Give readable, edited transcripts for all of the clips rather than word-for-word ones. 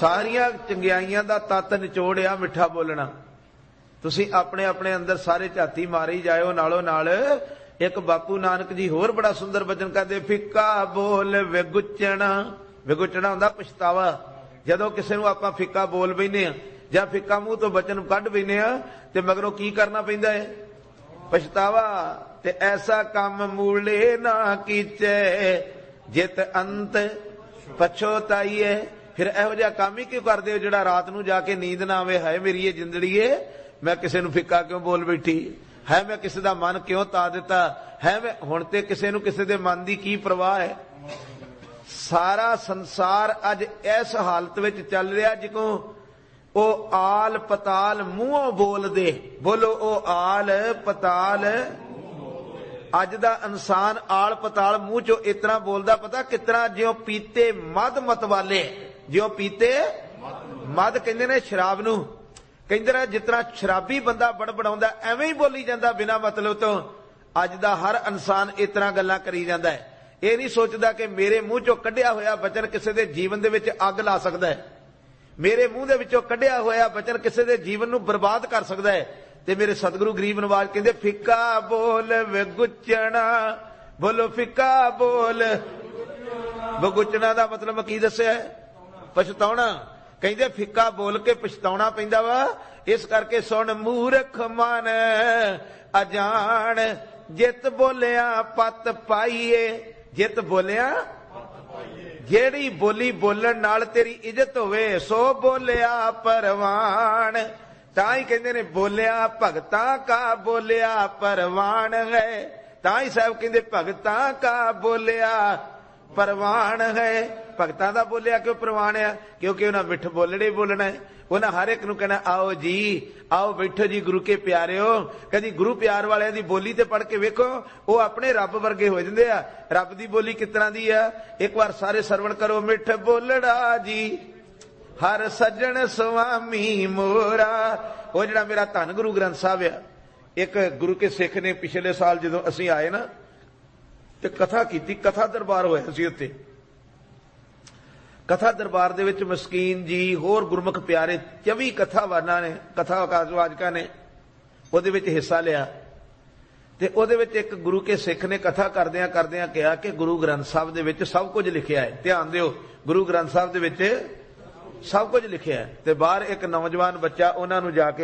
ਸਾਰੀਆਂ ਚੰਗਿਆਈਆਂ ਦਾ ਤੱਤ ਨਿਚੋੜਿਆ ਮਿੱਠਾ ਬੋਲਣਾ। ਤੁਸੀਂ ਆਪਣੇ ਆਪਣੇ ਅੰਦਰ ਸਾਰੇ ਝਾਤੀ ਮਾਰੀ ਜਾਇਓ। ਨਾਲੋਂ ਨਾਲ ਇੱਕ ਬਾਪੂ ਨਾਨਕ ਜੀ ਹੋਰ ਬੜਾ ਸੁੰਦਰ ਬਚਨ ਕਰਦੇ, ਫਿੱਕਾ ਬੋਲ ਵਿਗੁਚਣਾ। ਵਿਗੁਚਣਾ ਹੁੰਦਾ ਪਛਤਾਵਾ। ਜਦੋਂ ਕਿਸੇ ਨੂੰ ਆਪਾਂ ਫਿੱਕਾ ਬੋਲ ਬੈਨੇ ਆ ਜਾਂ ਫਿੱਕਾ ਮੂੰਹ ਤੋਂ ਬਚਨ ਕੱਢ ਬੈਨੇ ਆ ਤੇ ਮਗਰੋਂ ਕੀ ਕਰਨਾ ਪੈਂਦਾ ਹੈ? ਪਛਤਾਵਾ। ਤੇ ਐਸਾ ਕੰਮ ਮੂਲੇ ਨਾ ਕੀਚੇ ਜਿਤ ਅੰਤ ਪਛੋਤਾਈਏ। ਫਿਰ ਇਹੋ ਜਿਹਾ ਕੰਮ ਹੀ ਕਿਉਂ ਕਰਦੇ ਹੋ ਜਿਹੜਾ ਰਾਤ ਨੂੰ ਜਾ ਕੇ ਨੀਂਦ ਨਾ ਆਵੇ? ਹਾਏ ਮੇਰੀ ਇਹ ਜ਼ਿੰਦੜੀਏ, ਮੈਂ ਕਿਸੇ ਨੂੰ ਫਿੱਕਾ ਕਿਉਂ ਬੋਲ ਬੈਠੀ ਹੈ? ਮੈਂ ਕਿਸੇ ਦਾ ਮਨ ਕਿਉਂ ਤਾ ਦਿੱਤਾ ਹੈ? ਮੈਂ ਹੁਣ ਤੇ ਕਿਸੇ ਨੂੰ ਕਿਸੇ ਦੇ ਮਨ ਦੀ ਕੀ ਪਰਵਾਹ ਹੈ? ਸਾਰਾ ਸੰਸਾਰ ਅੱਜ ਇਸ ਹਾਲਤ ਵਿੱਚ ਚੱਲ ਰਿਹਾ ਜਿਵੇਂ ਉਹ ਆਲ ਪਤਾਲ ਮੂੰਹੋਂ ਬੋਲਦੇ। ਬੋਲੋ, ਉਹ ਆਲ ਪਤਾਲ। ਅੱਜ ਦਾ ਇਨਸਾਨ ਆਲ ਪਤਾਲ ਮੂੰਹ ਚੋਂ ਇਤਨਾ ਬੋਲਦਾ, ਪਤਾ ਕਿਤਨਾ? ਜਿਉਂ ਪੀਤੇ ਮਦ ਮਤਵਾਲੇ। ਜਿਉਂ ਪੀਤੇ ਮਦ ਕਹਿੰਦੇ ਨੇ ਸ਼ਰਾਬ ਨੂੰ, ਕਹਿੰਦੇ ਨੇ ਜਿਤਨਾ ਸ਼ਰਾਬੀ ਬੰਦਾ ਬੜਬੜਾਉਂਦਾ ਐਵੇਂ ਹੀ ਬੋਲੀ ਜਾਂਦਾ ਬਿਨਾਂ ਮਤਲਬ ਤੋਂ। ਅੱਜ ਦਾ ਹਰ ਇਨਸਾਨ ਇਤਨਾ ਗੱਲਾਂ ਕਰੀ ਜਾਂਦਾ ਹੈ। ਇਹ ਨਹੀਂ ਸੋਚਦਾ ਕਿ ਮੇਰੇ ਮੂੰਹ ਚੋਂ ਕੱਢਿਆ ਹੋਇਆ ਬਚਨ ਕਿਸੇ ਦੇ ਜੀਵਨ ਦੇ ਵਿੱਚ ਅੱਗ ਲਾ ਸਕਦਾ ਹੈ। ਮੇਰੇ ਮੂੰਹ ਦੇ ਵਿੱਚੋਂ ਕੱਢਿਆ ਹੋਇਆ ਬਚਨ ਕਿਸੇ ਦੇ ਜੀਵਨ ਨੂੰ ਬਰਬਾਦ ਕਰ ਸਕਦਾ ਹੈ। ਤੇ ਮੇਰੇ ਸਤਿਗੁਰੂ ਗਰੀਬ ਨਵਾਜ ਕਹਿੰਦੇ, ਫਿੱਕਾ ਬੋਲ ਵਿਗੁਚਣਾ। ਬੋਲੋ, ਫਿੱਕਾ ਬੋਲ ਵਿਗੁਚਣਾ ਦਾ ਮਤਲਬ ਕੀ ਦੱਸਿਆ? ਪਛਤਾਉਣਾ। ਕਹਿੰਦੇ ਫਿੱਕਾ ਬੋਲ ਕੇ ਪਛਤਾਉਣਾ ਪੈਂਦਾ ਵਾ। ਇਸ ਕਰਕੇ ਸੁਣ ਮੂਰਖ ਮਨ ਅਜਾਣ, ਜਿਤ ਬੋਲਿਆ ਪਤ ਪਾਈਏ। ਜਿਤ ਬੋਲਿਆ, ਜਿਹੜੀ ਬੋਲੀ ਬੋਲਣ ਨਾਲ ਤੇਰੀ ਇੱਜ਼ਤ ਹੋਵੇ, ਸੋ ਬੋਲਿਆ ਪਰਵਾਨ। ਤਾਂ ਹੀ ਕਹਿੰਦੇ ਨੇ ਬੋਲਿਆ ਭਗਤਾਂ ਕਾ ਬੋਲਿਆ ਪਰਵਾਨ ਹੈ। ਤਾਂ ਹੀ ਸਾਹਿਬ ਕਹਿੰਦੇ ਭਗਤਾਂ ਕਾ ਬੋਲਿਆ ਪਰਵਾਨ ਹੈ। ਭਗਤਾਂ ਦਾ ਬੋਲਿਆ ਕਿਉਂ ਪ੍ਰਵਾਨ ਆ? ਕਿਉਂਕਿ ਉਹਨਾਂ ਮਿੱਠ ਬੋਲਣੇ ਬੋਲਣਾ ਹੈ। ਉਹਨਾਂ ਹਰ ਇੱਕ ਨੂੰ ਕਹਿਣਾ, ਆਓ ਜੀ, ਆਓ ਬੈਠੋ ਜੀ ਗੁਰੂ ਕੇ ਪਿਆਰਿਓ। ਕਦੀ ਗੁਰੂ ਪਿਆਰ ਵਾਲਿਆਂ ਦੀ ਬੋਲੀ ਤੇ ਪੜ੍ਹ ਕੇ ਵੇਖੋ, ਉਹ ਆਪਣੇ ਰੱਬ ਵਰਗੇ ਹੋ ਜਾਂਦੇ ਆ। ਰੱਬ ਦੀ ਬੋਲੀ ਕਿਸ ਤਰ੍ਹਾਂ ਦੀ ਆ? ਇੱਕ ਵਾਰ ਸਾਰੇ ਸਰਵਣ ਕਰੋ। ਮਿੱਠ ਬੋਲੜਾ ਜੀ ਹਰ ਸੱਜਣ ਸੁਆਮੀ ਮੋਰਾ। ਉਹ ਜਿਹੜਾ ਮੇਰਾ ਧੰਨ ਗੁਰੂ ਗ੍ਰੰਥ ਸਾਹਿਬ ਆ, ਇੱਕ ਗੁਰੂ ਕੇ ਸਿੱਖ ਨੇ ਪਿਛਲੇ ਸਾਲ ਜਦੋਂ ਅਸੀਂ ਆਏ ਨਾ ਤੇ ਕਥਾ ਕੀਤੀ, ਕਥਾ ਦਰਬਾਰ ਹੋਇਆ ਸੀ ਉੱਥੇ। ਕਥਾ ਦਰਬਾਰ ਦੇ ਵਿੱਚ ਮਸਕੀਨ ਜੀ ਹੋਰ ਗੁਰਮੁਖ ਪਿਆਰੇ 24 ਕਥਾਵਾਨਾਂ ਨੇ, ਕਥਾਵਾਚਕਾਂ ਨੇ ਉਹਦੇ ਵਿੱਚ ਹਿੱਸਾ ਲਿਆ। ਤੇ ਉਹਦੇ ਵਿੱਚ ਇੱਕ ਗੁਰੂ ਕੇ ਸਿੱਖ ਨੇ ਕਥਾ ਕਰਦਿਆਂ ਕਰਦਿਆਂ ਕਿਹਾ ਕਿ ਗੁਰੂ ਗ੍ਰੰਥ ਸਾਹਿਬ ਦੇ ਵਿੱਚ ਸਭ ਕੁਝ ਲਿਖਿਆ ਹੈ। ਧਿਆਨ ਦਿਓ, ਗੁਰੂ ਗ੍ਰੰਥ ਸਾਹਿਬ ਦੇ ਵਿੱਚ ਸਭ ਕੁਝ ਲਿਖਿਆ ਹੈ। ਤੇ ਬਾਹਰ ਇੱਕ ਨੌਜਵਾਨ ਬੱਚਾ ਉਹਨਾਂ ਨੂੰ ਜਾ ਕੇ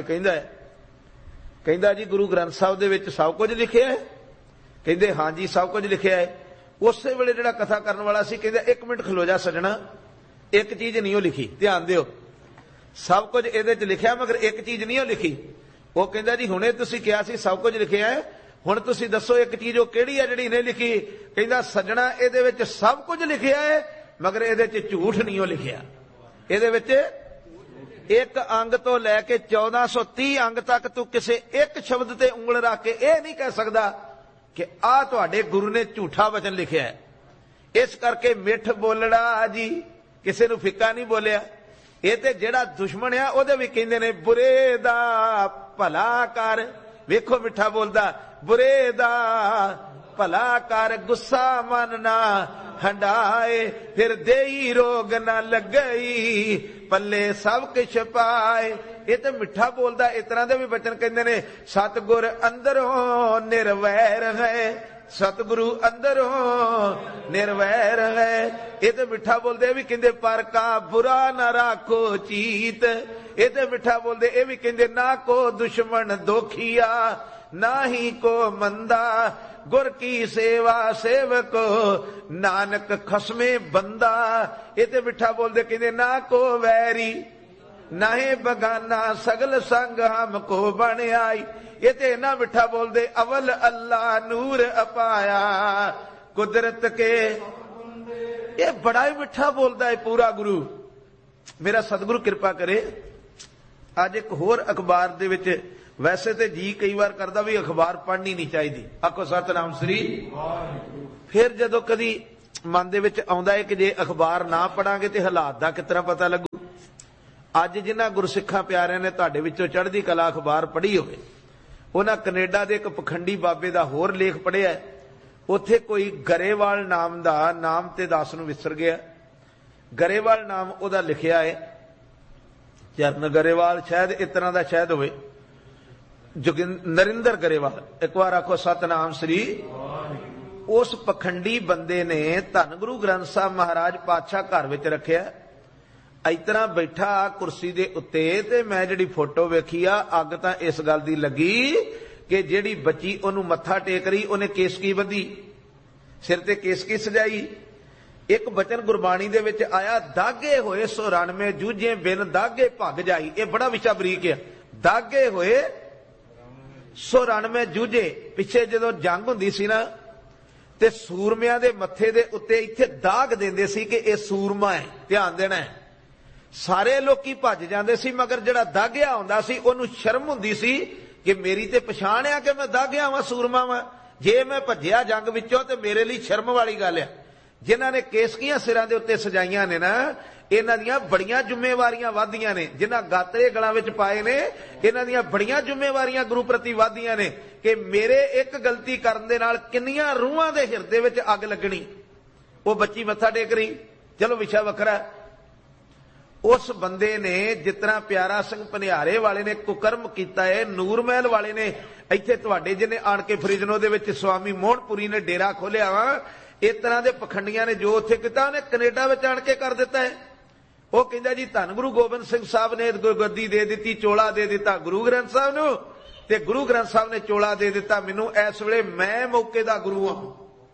ਕਹਿੰਦਾ ਜੀ ਗੁਰੂ ਗ੍ਰੰਥ ਸਾਹਿਬ ਦੇ ਵਿੱਚ ਸਭ ਕੁਝ ਲਿਖਿਆ ਹੈ? ਕਹਿੰਦੇ ਹਾਂਜੀ ਸਭ ਕੁਝ ਲਿਖਿਆ ਹੈ। ਉਸੇ ਵੇਲੇ ਜਿਹੜਾ ਕਥਾ ਕਰਨ ਵਾਲਾ ਸੀ ਕਹਿੰਦਾ, 1 ਮਿੰਟ ਖਲੋ ਜਾ ਸੱਜਣਾ, ਇੱਕ ਚੀਜ਼ ਨਹੀਂ ਉਹ ਲਿਖੀ। ਧਿਆਨ ਦਿਓ, ਸਭ ਕੁਝ ਇਹਦੇ ਚ ਲਿਖਿਆ ਮਗਰ ਇੱਕ ਚੀਜ਼ ਨਹੀਂ ਉਹ ਲਿਖੀ। ਉਹ ਕਹਿੰਦਾ ਜੀ ਹੁਣੇ ਤੁਸੀਂ ਕਿਹਾ ਸੀ ਸਭ ਕੁਝ ਲਿਖਿਆ ਹੈ, ਹੁਣ ਤੁਸੀਂ ਦੱਸੋ ਇੱਕ ਚੀਜ਼ ਉਹ ਕਿਹੜੀ ਹੈ ਜਿਹੜੀ ਨਹੀਂ ਲਿਖੀ? ਕਹਿੰਦਾ ਸੱਜਣਾ ਇਹਦੇ ਵਿੱਚ ਸਭ ਕੁਝ ਲਿਖਿਆ ਹੈ ਮਗਰ ਇਹਦੇ ਚ ਝੂਠ ਨਹੀਂ ਉਹ ਲਿਖਿਆ। ਇਹਦੇ ਵਿੱਚ ਇੱਕ ਅੰਗ ਤੋਂ ਲੈ ਕੇ 1430 ਅੰਗ ਤੱਕ ਤੂੰ ਕਿਸੇ ਇੱਕ ਸ਼ਬਦ ਤੇ ਉਂਗਲ ਰੱਖ ਕੇ ਇਹ ਨਹੀਂ ਕਹਿ ਸਕਦਾ ਕਿ ਆਹ ਤੁਹਾਡੇ ਗੁਰੂ ਨੇ ਝੂਠਾ ਵਚਨ ਲਿਖਿਆ ਹੈ। ਇਸ ਕਰਕੇ ਮਿੱਠ ਬੋਲਣਾ ਜੀ, ਕਿਸੇ ਨੂੰ ਫਿੱਕਾ ਨਹੀਂ ਬੋਲਿਆ। ਇਹ ਤੇ ਜਿਹੜਾ ਦੁਸ਼ਮਣ ਆ ਉਹਦੇ ਵੀ ਕਹਿੰਦੇ ਨੇ ਬੁਰੇ ਦਾ ਭਲਾ ਕਰ। ਵੇਖੋ ਮਿੱਠਾ ਬੋਲਦਾ, ਬੁਰੇ ਦਾ ਭਲਾ ਕਰ, ਗੁੱਸਾ ਮਨ ਨਾ ਹੰਡਾਏ, ਫਿਰ ਦੇਈ ਰੋਗ ਨਾ ਲੱਗਈ, ਪੱਲੇ ਸਭ ਕੁਛ ਪਾਏ। ਇਹ ਤੇ ਮਿੱਠਾ ਬੋਲਦਾ। ਇਸ ਤਰ੍ਹਾਂ ਦੇ ਵੀ ਬਚਨ ਕਹਿੰਦੇ ਨੇ, ਸਤਿਗੁਰ ਅੰਦਰੋਂ ਨਿਰਵੈਰ ਹੈ, ਸਤਿਗੁਰੂ ਅੰਦਰੋਂ ਨਿਰਵੈਰ ਹੈ। ਇਹ ਤੇ ਮਿੱਠਾ ਬੋਲਦੇ। ਇਹ ਵੀ ਕਹਿੰਦੇ ਪਰ ਕਾ ਬੁਰਾ ਨਾ ਰਾਖੋ ਚੀਤ। ਇਹ ਤੇ ਮਿੱਠਾ ਬੋਲਦੇ। ਇਹ ਵੀ ਕਹਿੰਦੇ ਨਾ ਕੋ ਦੁਸ਼ਮਣ ਦੋਖੀਆ, ਨਾ ਹੀ ਕੋ ਮੰਦਾ, ਗੁਰ ਕੀ ਸੇਵਾ ਸੇਵਕੋ, ਨਾਨਕ ਖਸਮੇ ਬੰਦਾ। ਇਹ ਤੇ ਮਿੱਠਾ ਬੋਲਦੇ। ਕਹਿੰਦੇ ਨਾ ਕੋ ਵੈਰੀ ਨਾਹੇ ਬਗਾਨਾ, ਸਗਲ ਸੰਗ ਹਮ ਕੋ ਬਣ ਆਈ। ਇਹ ਤੇ ਇੰਨਾ ਮਿੱਠਾ ਬੋਲਦੇ। ਅਵਲ ਅੱਲਾ ਨੂਰ ਅਪਾਇਆ ਕੁਦਰਤ ਕੇ। ਇਹ ਬੜਾ ਹੀ ਮਿੱਠਾ ਬੋਲਦਾ ਹੈ ਪੂਰਾ ਗੁਰੂ। ਮੇਰਾ ਸਤਿਗੁਰੂ ਕਿਰਪਾ ਕਰੇ। ਅੱਜ ਇੱਕ ਹੋਰ ਅਖਬਾਰ ਦੇ ਵਿੱਚ, ਵੈਸੇ ਤੇ ਜੀ ਕਈ ਵਾਰ ਕਰਦਾ ਵੀ ਅਖਬਾਰ ਪੜ੍ਹਨੀ ਨਹੀਂ ਚਾਹੀਦੀ। ਆਖੋ ਸਤਿਨਾਮ ਸ੍ਰੀ। ਫਿਰ ਜਦੋਂ ਕਦੀ ਮਨ ਦੇ ਵਿੱਚ ਆਉਂਦਾ ਹੈ ਕਿ ਜੇ ਅਖਬਾਰ ਨਾ ਪੜਾਂਗੇ ਤੇ ਹਾਲਾਤ ਦਾ ਕਿਸ ਤਰ੍ਹਾਂ ਪਤਾ ਲੱਗੂ। ਅੱਜ ਜਿਨ੍ਹਾਂ ਗੁਰਸਿੱਖਾਂ ਪਿਆਰਿਆਂ ਨੇ ਤੁਹਾਡੇ ਵਿੱਚੋਂ ਚੜ੍ਹਦੀ ਕਲਾ ਅਖਬਾਰ ਪੜ੍ਹੀ ਹੋਵੇ, ਉਹਨਾਂ ਕੈਨੇਡਾ ਦੇ ਇੱਕ ਪਖੰਡੀ ਬਾਬੇ ਦਾ ਹੋਰ ਲੇਖ ਪੜ੍ਹਿਆ। ਉੱਥੇ ਕੋਈ ਗਰੇਵਾਲ ਨਾਮ ਦਾ, ਨਾਮ ਤੇ ਦੱਸ ਨੂੰ ਵਿਸਰ ਗਿਆ, ਗਰੇਵਾਲ ਨਾਮ ਉਹਦਾ ਲਿਖਿਆ ਹੈ चरण गरेवाल शायद इस तरह का शायद होवे, नरिंदर गरेवाल। एक बार आखो सतनाम श्री। उस पखंडी बंदे ने धन गुरु ग्रंथ साहब महाराज पातशाह घर विच रखिया, इस तरह बैठा कुर्सी दे उत्ते, ते मैं जिहड़ी फोटो वेखी आ, अग तां इस गल दी लगी कि जिहड़ी बच्ची ओनू मत्था टेक रही ओने केसकी बधी, सिर ते केसकी सजाई। एक बचन गुरबाणी दे विच आया, दागे होए 94 जूझे बिन दागे भग जाई। ये बड़ा विचा बरीक है। दागे होए 94 जूझे, पिछे जदों जंग हुंदी सी ना, ते सूरमियां दे मत्थे दे उत्ते इत्थे दाग देंदे सी कि ये सूरमा है, ध्यान देना है। सारे लोकी भज जांदे सी, मगर जिहड़ा दागिया हुंदा सी ओनू शर्म हुंदी सी कि मेरी ते पछाण आ कि मैं दागिया वां, सूरमा वां। जे मैं भज्जिया जंग विचों ते मेरे लिए शर्म वाली गल है। जिन्हां ने केसकियां सिरां दे उत्ते सजाइयां ने ना, इन्हां दियां बड़ियां जिम्मेवारियां वाधियां ने। जिन्हां गातरे गलां विच पाए ने, इन्हां दियां बड़ियां जिम्मेवारियां गुरु प्रति वाधियां ने कि मेरे एक गलती करन दे नाल किन्नियां रूहां दे हिरदे विच अग लगणी। वो बच्ची मत्था टेक रही, चलो विशा वखरा। उस बंदे ने जितना प्यारा सिंह पनिहारे वाले ने कुकर्म किया है, नूर महल वाले ने इत्थे तुहाडे जिन्हें आण के फरीजनो दे विच स्वामी मोहनपुरी ने डेरा खोलिया वा, इस तरह के पखंडियां ने जो उत्थे कीता उन्हें कनेडा विच आण के कर दिता है। वो कहंदा जी धन गुरु गोबिंद सिंह साहब ने गद्दी दे दी, चोला दे दिता गुरु ग्रंथ साहब नूं, ते गुरु ग्रंथ साहब ने चोला दे दिता मैनूं। इस वेले मैं मौके दा गुरु हां।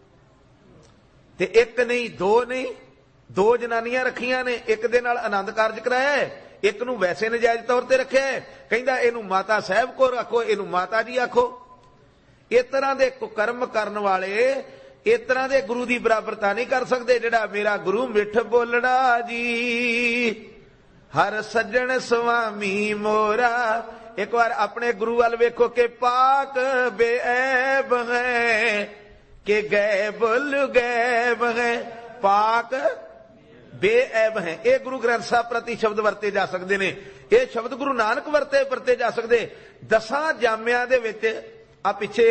ते एक नहीं दो नहीं, दो जनानियां रखियां ने, एक दे नाल आनंद कारज कराया है, एक नूं वैसे नजायज तौर ते रखिया है। कहंदा इहनूं माता साहब को रखो, इहनूं माता जी आखो। इस तरह के कुकर्म करन वाले इस तरह के गुरु की बराबरता नहीं कर सकते। जिहड़ा मेरा गुरु मिठ बोलड़ा जी, हर सज्जन स्वामी मोरा। एक बार अपने गुरु वाल वेखो कि पाक बेऐब है कि गैब गैब है, पाक बेऐब है। ये गुरु ग्रंथ साहब प्रति शब्द वरते जा सकते हैं। ये शब्द गुरु नानक वरते जा सकते। 10 जामिया दे विच आ पिछे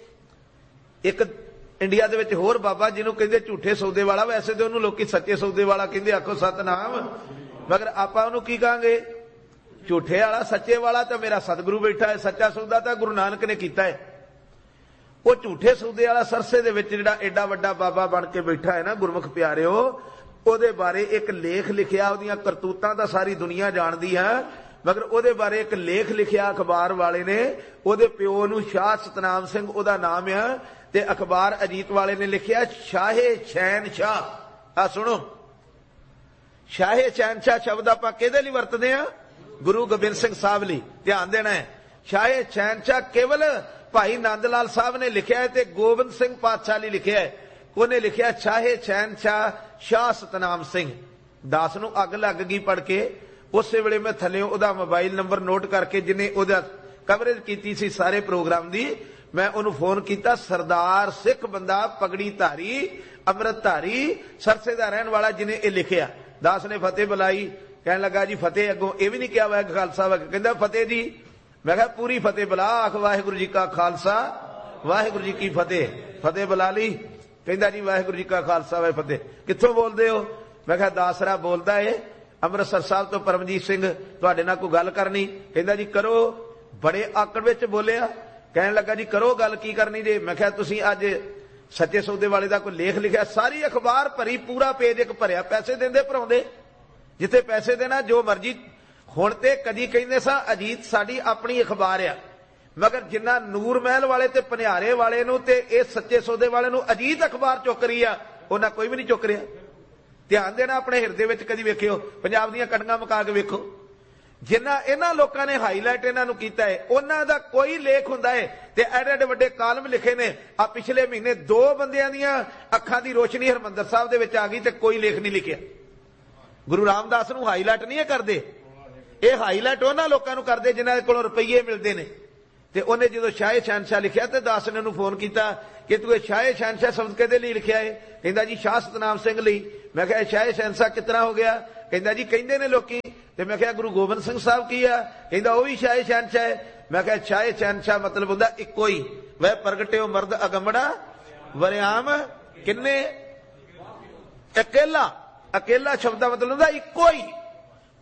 एक इंडिया दे विच होर बाबा जिन्हों कहते झूठे सौदे वाला, वैसे तो उन्होंने लोग सच्चे सौदे वाला कहते, आखो सतनाम। मगर आपां उहनूं की कहांगे? झूठे वाला सच्चे वाला तो मेरा सतगुरु बैठा है, सच्चा सौदा तो गुरु नानक ने कीता है। वो झूठे सौदे वाला सरसे दे विच जिहड़ा एडा वड्डा बाबा बन के बैठा है ना, गुरमुख प्यारिओ, ਉਹਦੇ ਬਾਰੇ ਇੱਕ ਲੇਖ ਲਿਖਿਆ, ਉਹਦੀਆਂ ਕਰਤੂਤਾਂ ਤਾਂ ਸਾਰੀ ਦੁਨੀਆ ਜਾਣਦੀ ਹੈ, ਮਗਰ ਉਹਦੇ ਬਾਰੇ ਇੱਕ ਲੇਖ ਲਿਖਿਆ ਅਖਬਾਰ ਵਾਲੇ ਨੇ। ਉਹਦੇ ਪਿਓ ਨੂੰ ਸ਼ਾਹ ਸਤਨਾਮ ਸਿੰਘ ਉਹਦਾ ਨਾਮ ਆ, ਤੇ ਅਖਬਾਰ ਅਜੀਤ ਵਾਲੇ ਨੇ ਲਿਖਿਆ ਸ਼ਾਹੇ ਸ਼ਹਿਨशाह। ਆ ਸੁਣੋ, ਸ਼ਾਹੇ ਸ਼ਹਿਨशाह ਸ਼ਬਦ ਆਪਾਂ ਕਿਹਦੇ ਲਈ ਵਰਤਦੇ ਆ? ਗੁਰੂ ਗੋਬਿੰਦ ਸਿੰਘ ਸਾਹਿਬ ਲਈ। ਧਿਆਨ ਦੇਣਾ ਹੈ, ਸ਼ਾਹੇ ਸ਼ਹਿਨशाह ਕੇਵਲ ਭਾਈ ਨੰਦ ਲਾਲ ਸਾਹਿਬ ਨੇ ਲਿਖਿਆ ਹੈ ਤੇ ਗੋਬਿੰਦ ਸਿੰਘ ਪਾਤਸ਼ਾਹ ਲਈ ਲਿਖਿਆ ਹੈ। ਉਹਨੇ ਲਿਖਿਆ ਸ਼ਾਹੇ ਸ਼ਹਿਨशाह शाह सतनाम सिंह। दास नूं अग लग गई पढ़ के। उस वेले मैं थल्ले ओहदा मोबाइल नंबर नोट करके जिन्हें ओहदा कवरेज कीती सी सारे प्रोग्राम दी, मैं उन्होंने फोन किया। सरदार सिख बंदा, पगड़ी धारी, अमृत धारी, सरसे का रहने वाला, जिन्हें ये लिखिया। दास ने फतेह बुलाई, कहने लगा जी फतेह अगों ये भी नहीं किया वाह खालसा वाह, कहता फतेह जी। मैं कहा पूरी फतेह बुला, आख वाहिगुरू जी का खालसा वाहिगुरू जी की फतेह। फतेह बुला ली, कहता जी वाहिगुरू जी का खालसा वाह फतेह। कित्थों बोलते हो? मैं कहा दासरा बोलता है अमृतसर साहब तो परमजीत सिंह, तुहाडे नाल कोई गल करनी। कहता जी करो। बड़े आकड़ विच बोलिया, कहने लगा जी करो गल, की करनी जे? मैं कहा तुसीं अज सच्चे सौदे वाले का कोई लेख लिखा, सारी अखबार भरी, पूरा पेज एक भरिया, पैसे देंदे भराउंदे, जिथे पैसे देना जो मर्जी। हुण ते कदी कहंदे सा अजीत साडी अपनी अखबार आ, मगर जिन्ना नूर महल वाले ते पनिहारे वाले नूं ते इह सच्चे सौदे वाले नूं अजीत अखबार चुक रही आ, उन्हां कोई भी नहीं चुक रहा। ध्यान देना, अपने हिरदे विच कदी वेखिओ, पंजाब दीआं कड़ियां मुका के वेखो, जिन्ना इन्हां लोकां ने हाईलाइट इन्हां नूं कीता है, उन्हां दा कोई लेख हुंदा है ते एडे एडे वड्डे कालम लिखे ने। आ पिछले महीने 2 बंदियां दीआं अखां दी रोशनी हरमंदर साहब दे विच आ गई ते कोई लेख नहीं लिखिया। गुरु रामदास नूं हाईलाइट नहीं करदे, ये हाईलाइट उन्हां लोकां नूं करदे जिन्हां दे कोलों रुपये मिलदे ने। ते उन्हें जो शाहे शहनशाह लिखिया तो दास ने उन्होंने फोन किया कि तू शाहे शहनशाह शब्द कहदे लई लिखिया है? कहंदा जी शाह सतनाम सिंह लई। मैं कहा शाहे शहनशाह कितना हो गया? कहंदा जी कहंदे ने लोकी। ते मैं कहा गुरु गोबिंद सिंह साहब की आ? कहंदा वो भी शाहे शहनशाह है। मैं कहा शाहे शहनशाह मतलब हुंदा इक्को ही, वह प्रगटिओ मर्द अगमड़ा वरियाम किन्ने, अकेला। अकेला शब्द का मतलब हुंदा इक्को ही।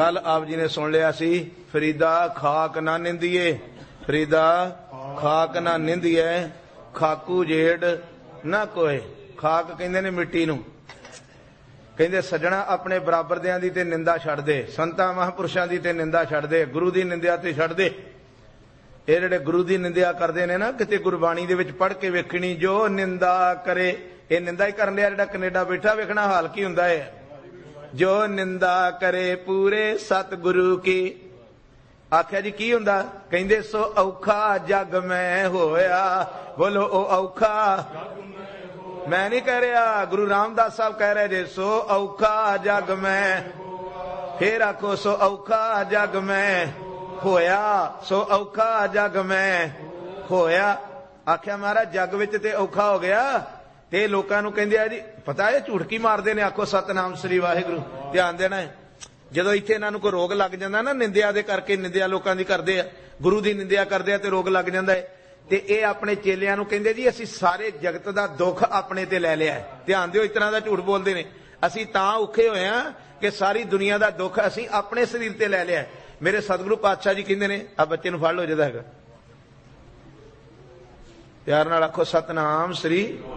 कल आप जी ने सुन लिया सी, फरीदा खाक ना निंदिए, फरीदा खाक ना निंदिए, खाकू जेड़ ना कोय। खाक कहंदे ने मिट्टी नूं, कहंदे सज्जणा अपने बराबरदियां दी ते निंदा छड्ड दे, संतां महापुरुषां दी ते निंदा छड्ड दे, गुरु दी निंदा ते छड्ड दे। ਇਹ ਜਿਹੜੇ ਗੁਰੂ ਦੀ ਨਿੰਦਿਆ ਕਰਦੇ ਨੇ ਨਾ, ਕਿਤੇ ਗੁਰਬਾਣੀ ਦੇ ਵਿੱਚ ਪੜ੍ਹ ਕੇ ਵੇਖਣੀ, ਜੋ ਨਿੰਦਾ ਕਰੇ, ਇਹ ਨਿੰਦਾ ਹੀ ਕਰਨ ਲਿਆ। ਜਿਹੜਾ ਕੈਨੇਡਾ ਬੈਠਾ ਵੇਖਣਾ ਹਾਲ ਕੀ ਹੁੰਦਾ ਹੈ। ਜੋ ਨਿੰਦਾ ਕਰੇ ਪੂਰੇ ਸਤਿਗੁਰੂ ਕੀ, ਆਖਿਆ ਜੀ ਕੀ ਹੁੰਦਾ, ਕਹਿੰਦੇ ਸੋ ਔਖਾ ਜਗ ਮੈਂ ਹੋਇਆ। ਬੋਲੋ ਉਹ ਔਖਾ ਮੈਂ ਨਹੀਂ ਕਹਿ ਰਿਹਾ, ਗੁਰੂ ਰਾਮਦਾਸ ਸਾਹਿਬ ਕਹਿ ਰਹੇ ਜੇ, ਸੋ ਔਖਾ ਜਗ ਮੈਂ। ਫੇਰ ਆਖੋ ਸੋ ਔਖਾ ਜਗ ਮੈਂ ਹੋਇਆ, ਸੋ ਔਖਾ ਜਗ ਮੈਂ ਹੋਇਆ। ਆਖਿਆ ਮਹਾਰਾਜ ਜੱਗ ਵਿੱਚ ਤੇ ਔਖਾ ਹੋ ਗਿਆ, ਤੇ ਲੋਕਾਂ ਨੂੰ ਕਹਿੰਦੇ ਆ ਜੀ ਪਤਾ ਇਹ ਝੂਠਕੀ ਮਾਰਦੇ ਨੇ। ਆਖੋ ਸਤਨਾਮ ਸ੍ਰੀ ਵਾਹਿਗੁਰੂ, ਧਿਆਨ ਦੇਣਾ ਹੈ। ਜਦੋਂ ਇੱਥੇ ਇਹਨਾਂ ਨੂੰ ਕੋਈ ਰੋਗ ਲੱਗ ਜਾਂਦਾ ਨਾ, ਨਿੰਦਿਆ ਦੇ ਕਰਕੇ, ਨਿੰਦਿਆ ਲੋਕਾਂ ਦੀ ਕਰਦੇ ਆ, ਗੁਰੂ ਦੀ ਨਿੰਦਿਆ ਕਰਦੇ ਆ ਤੇ ਰੋਗ ਲੱਗ ਜਾਂਦਾ ਹੈ, ਤੇ ਇਹ ਆਪਣੇ ਚੇਲਿਆਂ ਨੂੰ ਕਹਿੰਦੇ ਜੀ ਅਸੀਂ ਸਾਰੇ ਜਗਤ ਦਾ ਦੁੱਖ ਆਪਣੇ ਤੇ ਲੈ ਲਿਆ। ਧਿਆਨ ਦਿਓ, ਇਸ ਤਰ੍ਹਾਂ ਦਾ ਝੂਠ ਬੋਲਦੇ ਨੇ। ਅਸੀਂ ਤਾਂ ਔਖੇ ਹੋਏ ਆ ਕਿ ਸਾਰੀ ਦੁਨੀਆ ਦਾ ਦੁੱਖ ਅਸੀਂ ਆਪਣੇ ਸਰੀਰ ਤੇ ਲੈ ਲਿਆ। ਮੇਰੇ ਸਤਿਗੁਰੂ ਪਾਤਸ਼ਾਹ ਜੀ ਕਹਿੰਦੇ ਨੇ, ਆ ਬੱਚੇ ਨੂੰ ਫੜ ਲਓ ਜਿਹਦਾ ਹੈਗਾ, ਪਿਆਰ ਨਾਲ ਆਖੋ ਸਤਨਾਮ ਸ੍ਰੀ।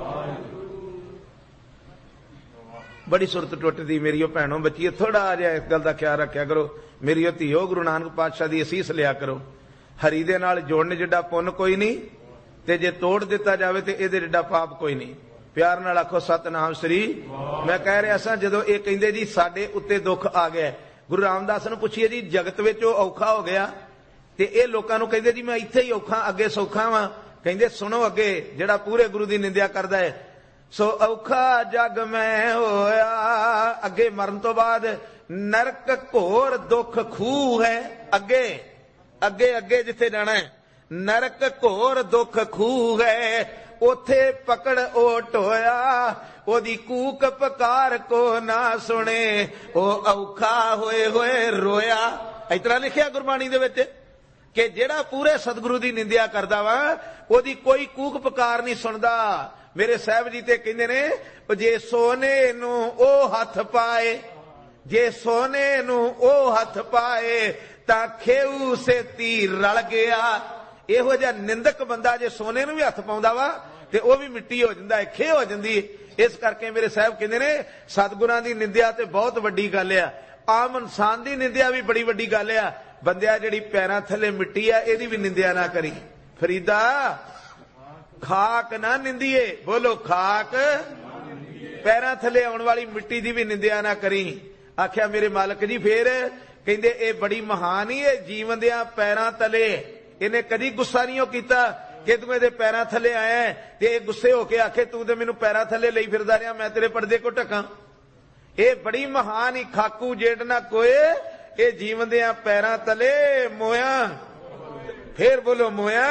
ਬੜੀ ਸੁਰਤ ਟੁੱਟਦੀ ਮੇਰੀਓ ਭੈਣੋ ਬੱਚੀਏ, ਥੋੜਾ ਜਿਹਾ ਇਸ ਗੱਲ ਦਾ ਖਿਆਲ ਰੱਖਿਆ ਕਰੋ। ਮੇਰੀਓ ਧੀਓ, ਗੁਰੂ ਨਾਨਕ ਪਾਤਸ਼ਾਹ ਦੀ ਅਸੀਸ ਲਿਆ ਕਰੋ। ਹਰੀ ਦੇ ਨਾਲ ਜੋੜਨ ਜਿੱਡਾ ਪੁੰਨ ਕੋਈ ਨਹੀਂ, ਤੇ ਜੇ ਤੋੜ ਦਿੱਤਾ ਜਾਵੇ ਤੇ ਇਹਦੇ ਜਿੱਡਾ ਪਾਪ ਕੋਈ ਨਹੀਂ। ਪਿਆਰ ਨਾਲ ਆਖੋ ਸਤਨਾਮ ਸ੍ਰੀ। ਮੈਂ ਕਹਿ ਰਿਹਾ ਸਾਂ, ਜਦੋਂ ਇਹ ਕਹਿੰਦੇ ਜੀ ਸਾਡੇ ਉੱਤੇ ਦੁੱਖ ਆ ਗਿਆ, ਗੁਰੂ ਰਾਮਦਾਸ ਨੂੰ ਪੁੱਛੀਏ ਜੀ ਜਗਤ ਵਿੱਚ ਉਹ ਔਖਾ ਹੋ ਗਿਆ, ਤੇ ਇਹ ਲੋਕਾਂ ਨੂੰ ਕਹਿੰਦੇ ਜੀ ਮੈਂ ਇੱਥੇ ਹੀ ਔਖਾ, ਅੱਗੇ ਸੌਖਾ ਵਾਂ। ਕਹਿੰਦੇ ਸੁਣੋ ਅੱਗੇ, ਜਿਹੜਾ ਪੂਰੇ ਗੁਰੂ ਦੀ ਨਿੰਦਿਆ ਕਰਦਾ ਹੈ, ਸੋ ਔਖਾ ਜਗ ਮੈਂ ਹੋਇਆ। ਅੱਗੇ ਮਰਨ ਤੋਂ ਬਾਅਦ ਨਰਕ ਘੋਰ ਦੁੱਖ ਖੂਹ ਹੈ। ਅੱਗੇ ਅੱਗੇ ਅੱਗੇ ਜਿੱਥੇ ਜਾਣਾ ਹੈ, ਨਰਕ ਘੋਰ ਦੁੱਖ ਖੂਹ ਹੈ, ਉਥੇ ਪਕੜ ਓਟ ਹੋਇਆ, ਉਹਦੀ ਕੂਕ ਪਕਾਰ ਕੋ ਨਾ ਸੁਣੇ, ਉਹ ਔਖਾ ਹੋਏ ਹੋਏ ਰੋਇਆ। ਇਸ ਤਰ੍ਹਾਂ ਲਿਖਿਆ ਗੁਰਬਾਣੀ ਦੇ ਵਿੱਚ ਕਿ ਜਿਹੜਾ ਪੂਰੇ ਸਤਿਗੁਰੂ ਦੀ ਨਿੰਦਿਆ ਕਰਦਾ ਵਾ, ਉਹਦੀ ਕੋਈ ਕੂਕ ਪਕਾਰ ਨਹੀਂ ਸੁਣਦਾ। ਮੇਰੇ ਸਾਹਿਬ ਜੀ ਤੇ ਕਹਿੰਦੇ ਨੇ, ਜੇ ਸੋਨੇ ਨੂੰ ਉਹ ਹੱਥ ਪਾਏ, ਜੇ ਸੋਨੇ ਨੂੰ ਉਹ ਹੱਥ ਪਾਏ, ਤਾਂ ਖੇਊ ਸੇਤੀ ਰਲ ਗਿਆ। ਇਹੋ ਜਿਹਾ ਨਿੰਦਕ ਬੰਦਾ ਜੇ ਸੋਨੇ ਨੂੰ ਵੀ ਹੱਥ ਪਾਉਂਦਾ ਵਾ, ਤੇ ਉਹ ਵੀ ਮਿੱਟੀ ਹੋ ਜਾਂਦਾ ਹੈ, ਖੇ ਹੋ ਜਾਂਦੀ ਹੈ। ਇਸ ਕਰਕੇ ਮੇਰੇ ਸਾਹਿਬ ਕਹਿੰਦੇ ਨੇ, ਸਤਿਗੁਰਾਂ ਦੀ ਨਿੰਦਿਆ ਤੇ ਬਹੁਤ ਵੱਡੀ ਗੱਲ ਆ। ਆਮ ਇਨਸਾਨ ਦੀ ਨਿੰਦਿਆ ਵੀ ਬੜੀ ਵੱਡੀ ਗੱਲ ਆ। ਬੰਦਿਆ ਜਿਹੜੀ ਪੈਰਾਂ ਥੱਲੇ ਮਿੱਟੀ ਆ, ਇਹਦੀ ਵੀ ਨਿੰਦਿਆ ਨਾ ਕਰੀ। ਫਰੀਦਾ ਖਾਕ ਨਾ ਨਿੰਦੀਏ, ਬੋਲੋ ਖਾਕ, ਪੈਰਾਂ ਥੱਲੇ ਆਉਣ ਵਾਲੀ ਮਿੱਟੀ ਦੀ ਵੀ ਨਿੰਦਿਆ ਨਾ ਕਰੀ। ਆਖਿਆ ਮੇਰੇ ਮਾਲਕ ਜੀ, ਫੇਰ ਕਹਿੰਦੇ ਇਹ ਬੜੀ ਮਹਾਨ ਹੀ ਹੈ, ਜੀਵਨ ਦਿਆਂ ਪੈਰਾਂ ਤਲੇ ਇਹਨੇ ਕਦੀ ਗੁੱਸਾ ਨਹੀਂ ਕੀਤਾ ਕਿ ਤੂੰ ਇਹਦੇ ਪੈਰਾਂ ਥੱਲੇ ਆਇਆ, ਤੇ ਇਹ ਗੁੱਸੇ ਹੋ ਕੇ ਆਖੇ ਤੂੰ ਤੇ ਮੈਨੂੰ ਪੈਰਾਂ ਥੱਲੇ ਲਈ ਫਿਰਦਾ ਰਿਹਾ, ਮੈਂ ਤੇਰੇ ਪਰਦੇ ਕੋ ਢਕਾਂ। ਇਹ ਬੜੀ ਮਹਾਨ ਹੀ, ਖਾਕੂ ਜੇੜ ਨਾ ਕੋਏ, ਇਹ ਜੀਵਨ ਦਿਆਂ ਪੈਰਾਂ ਤਲੇ ਮੋਇਆ। ਫੇਰ ਬੋਲੋ ਮੋਇਆ।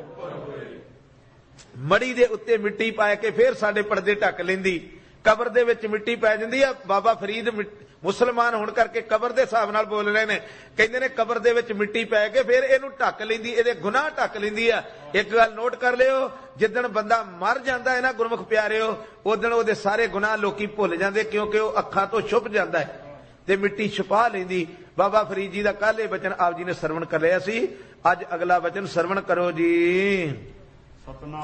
ਮੜੀ ਦੇ ਉੱਤੇ ਮਿੱਟੀ ਪਾ ਕੇ ਫੇਰ ਸਾਡੇ ਪਰਦੇ ਢੱਕ ਲੈਂਦੀ। ਕਬਰ ਦੇ ਵਿੱਚ ਮਿੱਟੀ ਪੈ ਜਾਂਦੀ ਆ। ਬਾਬਾ ਫਰੀਦ ਮੁਸਲਮਾਨ ਹੋਣ ਕਰਕੇ ਕਬਰ ਦੇ ਹਿਸਾਬ ਨਾਲ ਬੋਲ ਰਹੇ ਨੇ। ਕਹਿੰਦੇ ਨੇ ਕਬਰ ਦੇ ਵਿੱਚ ਮਿੱਟੀ ਪੈ ਕੇ ਫਿਰ ਇਹਨੂੰ ਢੱਕ ਲੈਂਦੀ, ਇਹਦੇ ਗੁਨਾਹ ਢੱਕ ਲੈਂਦੀ ਆ। ਇੱਕ ਗੱਲ ਨੋਟ ਕਰ ਲਿਓ, ਜਿੱਦਣ ਬੰਦਾ ਮਰ ਜਾਂਦਾ ਹੈ ਨਾ ਗੁਰਮੁਖ ਪਿਆਰਿਓ, ਉਦਣ ਉਹਦੇ ਸਾਰੇ ਗੁਨਾਹ ਲੋਕੀ ਭੁੱਲ ਜਾਂਦੇ, ਕਿਉਂਕਿ ਉਹ ਅੱਖਾਂ ਤੋਂ ਛੁਪ ਜਾਂਦਾ ਹੈ ਤੇ ਮਿੱਟੀ ਛੁਪਾ ਲੈਂਦੀ। ਬਾਬਾ ਫਰੀਦ ਜੀ ਦਾ ਕੱਲ੍ਹ ਇਹ ਬਚਨ ਆਪ ਜੀ ਨੇ ਸਰਵਣ ਕਰ ਲਿਆ ਸੀ। ਅੱਜ ਅਗਲਾ ਬਚਨ ਸਰਵਣ ਕਰੋ ਜੀ।